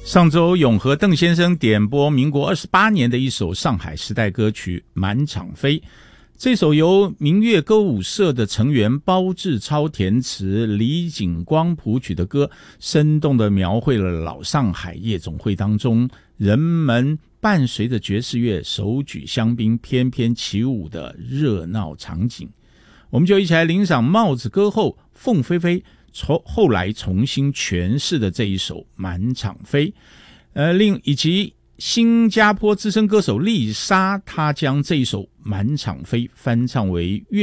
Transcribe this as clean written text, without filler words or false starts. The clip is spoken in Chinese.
上周永和邓先生点播民国28年的一首上海时代歌曲《满场飞》，这首由明月歌舞社的成员包志超填词，李景光谱曲的歌，生动地描绘了老上海夜总会当中人们伴随着爵士乐手举香槟翩翩起舞的热闹场景。我们就一起来欣赏帽子歌后凤飞飞后来重新诠释的这一首《满场飞》，以及新加坡资深歌手丽莎，她将这一首《满场飞》翻唱为粤